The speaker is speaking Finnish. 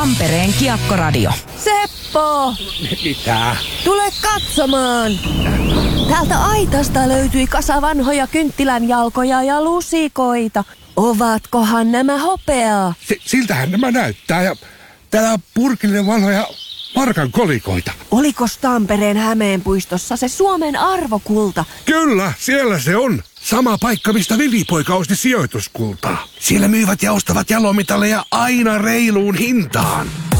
Tampereen Kiekkoradio. Seppo! Mitä? Tule katsomaan! Täältä aitasta löytyi kasa vanhoja kynttilänjalkoja ja lusikoita. Ovatkohan nämä hopeaa? Siltähän nämä näyttää ja täällä on purkille vanhoja markan kolikoita. Olikos Tampereen Hämeenpuistossa se Suomen arvokulta? Kyllä, siellä se on. Sama paikka, mistä velipoika osti sijoituskultaa. Siellä myyvät ja ostavat jalomitalleja aina reiluun hintaan.